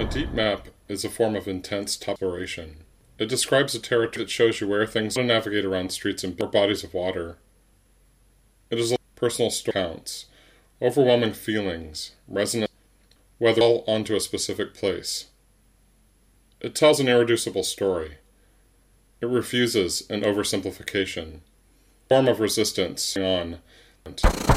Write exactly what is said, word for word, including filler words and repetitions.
deep map is a form of intense exploration. It describes a territory that shows you where things to navigate around streets and bodies of water. It is a personal story accounts, overwhelming feelings, resonant, whether all onto a specific place. It tells an irreducible story. It refuses an oversimplification, a form of resistance on.